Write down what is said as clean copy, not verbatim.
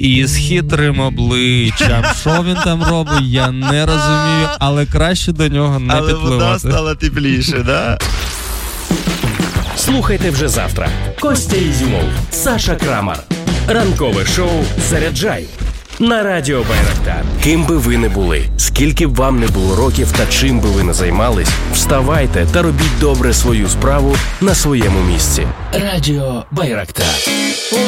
і з хитрим обличчям. Що він там робить, я не розумію, але краще до нього не підпливати. Але вода стала тепліше, да? Слухайте вже завтра. Костя Ізюмов, Саша Крамар. Ранкове шоу «Заряджай» на Радіо Байрактар. Ким би ви не були, скільки б вам не було років та чим би ви не займались, вставайте та робіть добре свою справу на своєму місці. Радіо Байрактар.